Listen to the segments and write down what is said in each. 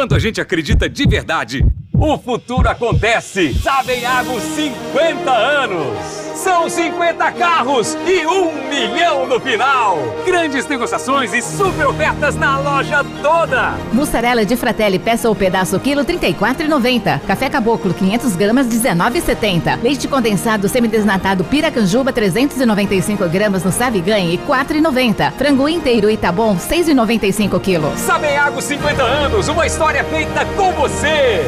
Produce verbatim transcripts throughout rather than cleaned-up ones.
quando a gente acredita de verdade, o futuro acontece. Sabeago cinquenta anos. São cinquenta carros e um milhão no final. Grandes negociações e super ofertas na loja toda. Mussarela de Fratelli, peça ou pedaço, quilo trinta e quatro reais e noventa centavos. Café Caboclo, quinhentas gramas, dezenove reais e setenta centavos. Leite condensado semidesnatado Piracanjuba, trezentos e noventa e cinco gramas no Saviganhe, quatro reais e noventa centavos. Frango inteiro Itabom, seis reais e noventa e cinco centavos quilo. Sabeago cinquenta anos, uma história feita com você.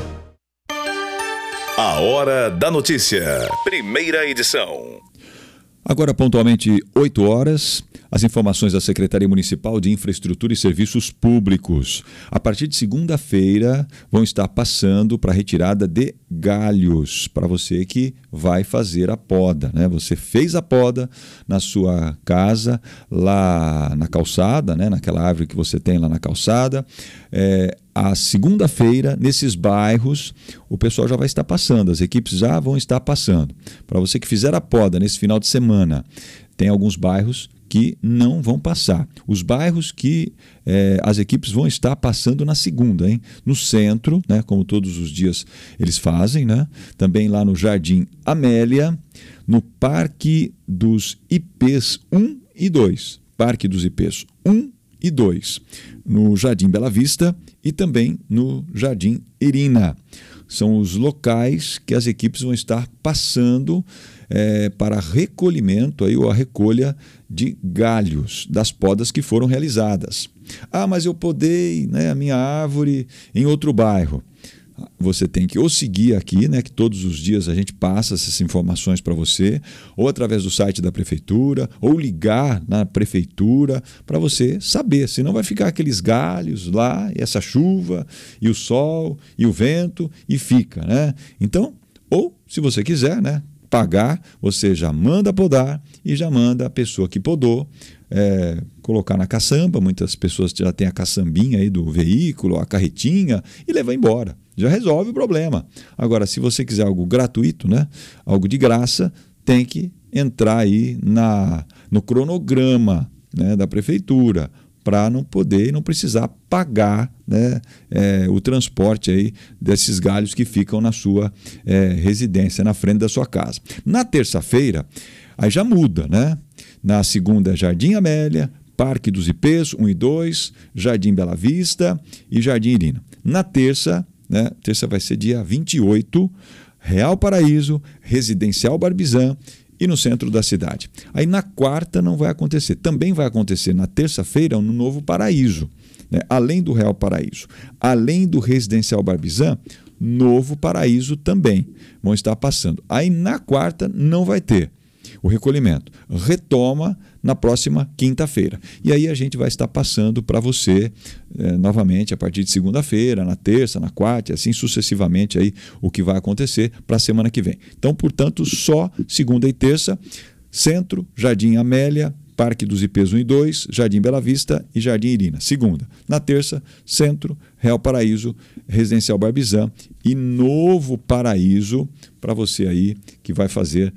A Hora da Notícia, primeira edição. Agora, pontualmente, oito horas, as informações da Secretaria Municipal de Infraestrutura e Serviços Públicos. A partir de segunda-feira, vão estar passando para retirada de galhos, para você que vai fazer a poda, né? Você fez a poda na sua casa, lá na calçada, né? Naquela árvore que você tem lá na calçada. É, a segunda-feira, nesses bairros, o pessoal já vai estar passando, as equipes já vão estar passando. Para você que fizer a poda nesse final de semana, tem alguns bairros que não vão passar. Os bairros que eh, as equipes vão estar passando na segunda, hein? No centro, né? Como todos os dias eles fazem, né? Também lá no Jardim Amélia, no Parque dos I Pês um e dois. Parque dos I Pês um e dois. No Jardim Bela Vista e também no Jardim Irina. São os locais que as equipes vão estar passando é, para recolhimento aí, ou a recolha de galhos das podas que foram realizadas. Ah, mas eu podei, né, a minha árvore em outro bairro. Você tem que ou seguir aqui, né, que todos os dias a gente passa essas informações para você, ou através do site da prefeitura, ou ligar na prefeitura para você saber, senão vai ficar aqueles galhos lá, e essa chuva, e o sol, e o vento, e fica, né? Então, ou se você quiser, né, pagar, você já manda podar e já manda a pessoa que podou É, colocar na caçamba. Muitas pessoas já têm a caçambinha aí do veículo, a carretinha, e levar embora. Já resolve o problema. Agora, se você quiser algo gratuito, né, algo de graça, tem que entrar aí na, no cronograma, né, da prefeitura, para não poder e não precisar pagar, né, é, o transporte aí desses galhos que ficam na sua é, residência, na frente da sua casa. Na terça-feira, aí já muda, né? Na segunda, Jardim Amélia, Parque dos I Pês um e dois, Jardim Bela Vista e Jardim Irina. Na terça, né, terça vai ser dia vinte e oito, Real Paraíso, Residencial Barbizan e no centro da cidade. Aí na quarta não vai acontecer. Também vai acontecer na terça-feira no Novo Paraíso, né? Além do Real Paraíso, além do Residencial Barbizan, Novo Paraíso também vão estar passando. Aí na quarta não vai ter. O recolhimento retoma na próxima quinta-feira. E aí a gente vai estar passando para você eh, novamente a partir de segunda-feira, na terça, na quarta, e assim sucessivamente aí o que vai acontecer para a semana que vem. Então, portanto, só segunda e terça, Centro, Jardim Amélia, Parque dos I Pês um e dois, Jardim Bela Vista e Jardim Irina. Segunda. Na terça, Centro, Real Paraíso, Residencial Barbizan e Novo Paraíso, para você aí que vai fazer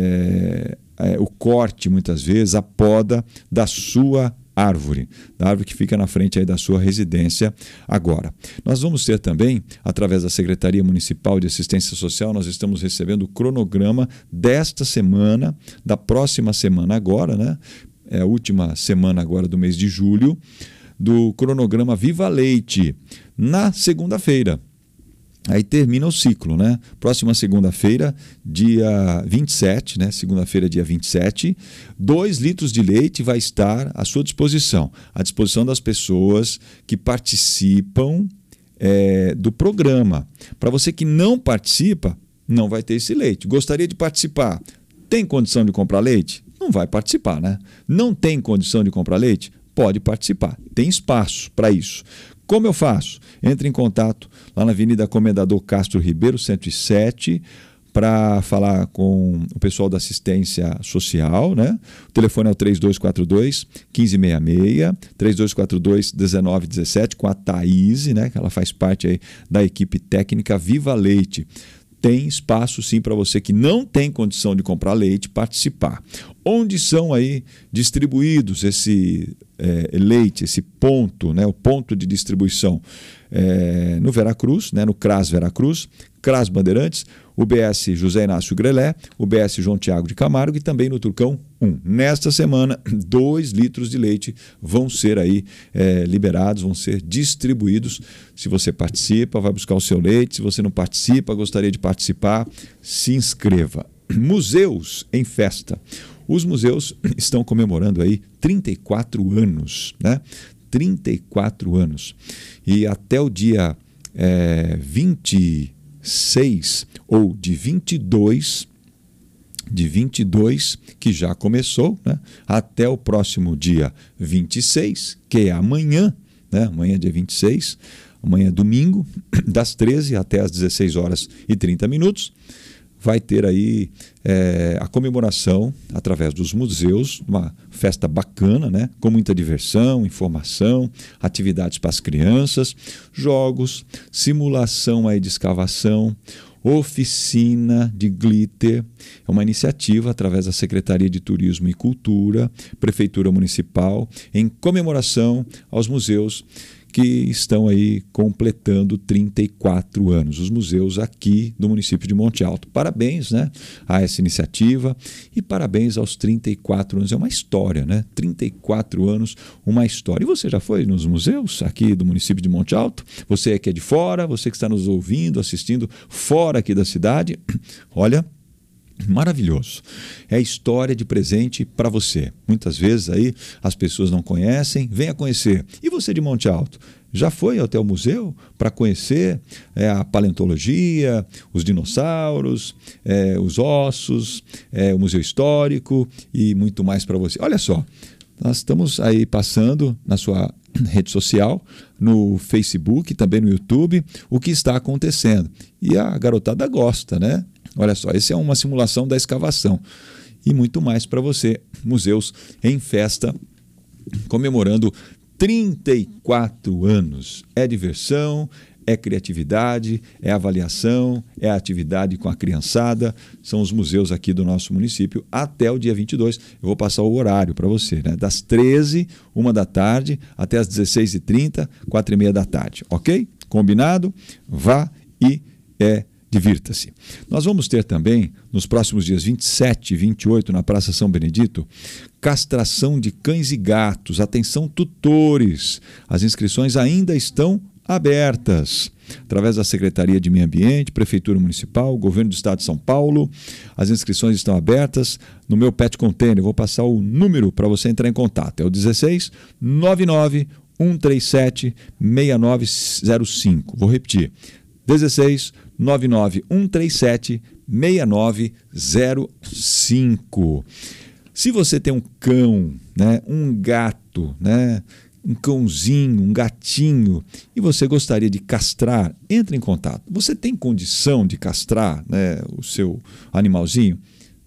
é, é, o corte, muitas vezes, a poda da sua árvore, da árvore que fica na frente aí da sua residência agora. Nós vamos ter também, através da Secretaria Municipal de Assistência Social, nós estamos recebendo o cronograma desta semana, da próxima semana agora, né? É a última semana agora do mês de julho, do cronograma Viva Leite, na segunda-feira. Aí termina o ciclo, né? Próxima segunda-feira, dia vinte e sete, né? Segunda-feira, dia vinte e sete, dois litros de leite vai estar à sua disposição, à disposição das pessoas que participam é, do programa. Para você que não participa, não vai ter esse leite. Gostaria de participar? Tem condição de comprar leite? Não vai participar, né? Não tem condição de comprar leite? Pode participar. Tem espaço para isso. Como eu faço? Entre em contato lá na Avenida Comendador Castro Ribeiro, cento e sete, para falar com o pessoal da assistência social, né? O telefone é o três dois quatro dois, um cinco seis seis, três dois quatro dois, um nove um sete, com a Thaís, né? Que ela faz parte aí da equipe técnica Viva Leite. Tem espaço sim para você que não tem condição de comprar leite participar. Onde são aí distribuídos esse é, leite, esse ponto, né, o ponto de distribuição? É, no Veracruz, né, no CRAS Veracruz, CRAS Bandeirantes, o B S José Inácio Grelé, o B S João Tiago de Camargo e também no Turcão um. Nesta semana, dois litros de leite vão ser aí é, liberados, vão ser distribuídos. Se você participa, vai buscar o seu leite. Se você não participa, gostaria de participar, se inscreva. Museus em festa. Os museus estão comemorando aí trinta e quatro anos, né? trinta e quatro anos. E até o dia é, vinte e seis ou de vinte e dois, de vinte e dois, que já começou, né? Até o próximo dia vinte e seis, que é amanhã, né? Amanhã é dia vinte e seis, amanhã é domingo, das treze até as dezesseis horas e trinta minutos. Vai ter aí é, a comemoração através dos museus, uma festa bacana, né? Com muita diversão, informação, atividades para as crianças, jogos, simulação aí de escavação, oficina de glitter. É uma iniciativa através da Secretaria de Turismo e Cultura, Prefeitura Municipal, em comemoração aos museus que estão aí completando trinta e quatro anos, os museus aqui do município de Monte Alto. Parabéns, né, a essa iniciativa e parabéns aos trinta e quatro anos. É uma história, né? trinta e quatro anos, uma história. E você já foi nos museus aqui do município de Monte Alto? Você que é de fora, você que está nos ouvindo, assistindo fora aqui da cidade, olha, maravilhoso. É história de presente para você. Muitas vezes aí as pessoas não conhecem, venha conhecer. E você de Monte Alto, já foi até o museu para conhecer é, a paleontologia, os dinossauros, é, os ossos, é, o museu histórico e muito mais para você. Olha só, nós estamos aí passando na sua rede social, no Facebook, também no YouTube, o que está acontecendo. E a garotada gosta, né? Olha só, essa é uma simulação da escavação e muito mais para você. Museus em festa, comemorando trinta e quatro anos. É diversão, é criatividade, é avaliação, é atividade com a criançada. São os museus aqui do nosso município até o dia vinte e dois. Eu vou passar o horário para você, né? Das treze, uma da tarde, até as dezesseis e trinta, quatro e meia da tarde. Ok? Combinado? Vá e é divirta-se. Nós vamos ter também, nos próximos dias vinte e sete e vinte e oito, na Praça São Benedito, castração de cães e gatos. Atenção, tutores! As inscrições ainda estão abertas. Através da Secretaria de Meio Ambiente, Prefeitura Municipal, Governo do Estado de São Paulo, as inscrições estão abertas no meu Pet Container. Eu vou passar o número para você entrar em contato. É o dezesseis, nove nove, um três sete, seis nove zero cinco. Vou repetir. dezesseis, nove nove, um três sete, seis nove zero cinco. Se você tem um cão, né, um gato, né, um cãozinho, um gatinho, e você gostaria de castrar, entre em contato. Você tem condição de castrar, né, o seu animalzinho?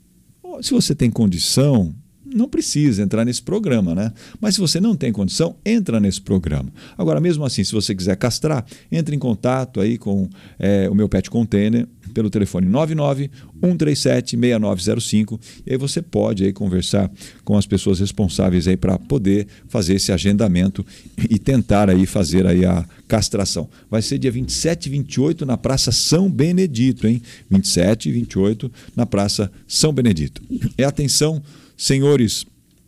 Se você tem condição, não precisa entrar nesse programa, né? Mas se você não tem condição, entra nesse programa. Agora, mesmo assim, se você quiser castrar, entre em contato aí com é, o meu Pet Container pelo telefone nove nove, um três sete, seis nove zero cinco, e aí você pode aí conversar com as pessoas responsáveis aí para poder fazer esse agendamento e tentar aí fazer aí a castração. Vai ser dia vinte e sete e vinte e oito na Praça São Benedito, hein? vinte e sete e vinte e oito na Praça São Benedito. E atenção, senhores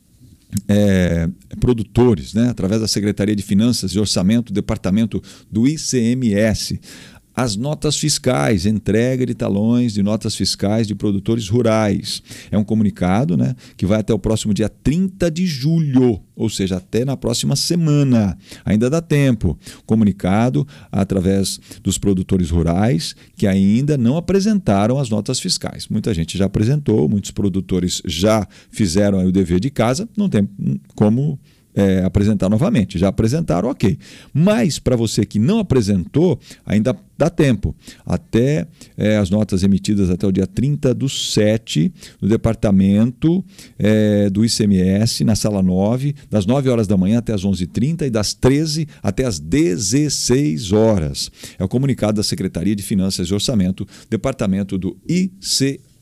é, produtores, né, através da Secretaria de Finanças e Orçamento, Departamento do I C M S, as notas fiscais, entrega de talões de notas fiscais de produtores rurais. É um comunicado, né, que vai até o próximo dia trinta de julho, ou seja, até na próxima semana. Ainda dá tempo. Comunicado através dos produtores rurais que ainda não apresentaram as notas fiscais. Muita gente já apresentou, muitos produtores já fizeram aí o dever de casa, não tem como É, apresentar novamente. Já apresentaram, ok. Mas para você que não apresentou, ainda dá tempo. Até é, as notas emitidas até o dia trinta do sete, no departamento é, do I C M S, na sala nove, das nove horas da manhã até as onze e trinta e das treze até as dezesseis horas. É o comunicado da Secretaria de Finanças e Orçamento, departamento do I C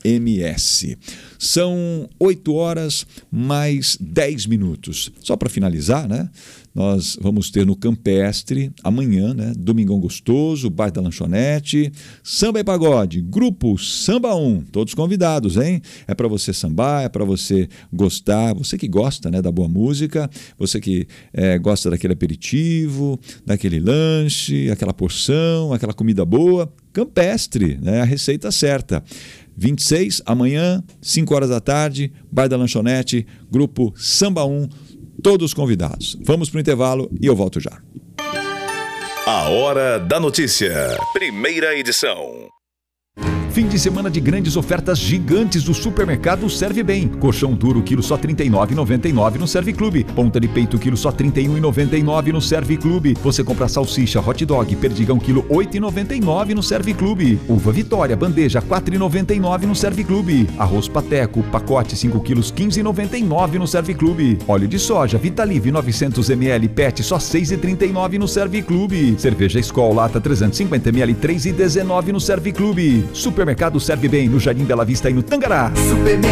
M S. São oito horas mais dez minutos. Só para finalizar, né? Nós vamos ter no Campestre, amanhã, né? Domingão Gostoso, Bar da Lanchonete, Samba e Pagode, Grupo Samba um, todos convidados, hein? É para você sambar, é para você gostar, você que gosta, né, da boa música, você que é, gosta daquele aperitivo, daquele lanche, aquela porção, aquela comida boa. Campestre, né? A receita certa. vinte e seis, amanhã, cinco horas da tarde, Bar da Lanchonete, Grupo Samba um, todos convidados. Vamos para o intervalo e eu volto já. A Hora da Notícia, primeira edição. Fim de semana de grandes ofertas gigantes do supermercado Serve Bem. Colchão duro, quilo só trinta e nove reais e noventa e nove centavos no Serve Clube. Ponta de peito, quilo só trinta e um reais e noventa e nove centavos no Serve Clube. Você compra salsicha, hot dog, perdigão, quilo oito reais e noventa e nove centavos no Serve Clube. Uva Vitória, bandeja, quatro reais e noventa e nove centavos no Serve Clube. Arroz Pateco, pacote cinco quilos, quinze reais e noventa e nove centavos no Serve Clube. Óleo de soja, Vitalive, novecentos mililitros, P E T, só seis reais e trinta e nove centavos no Serve Clube. Cerveja Skol, lata trezentos e cinquenta mililitros, três reais e dezenove centavos no Serve Clube. Supermercado Serve Bem, no Jardim Bela Vista e no Tangará.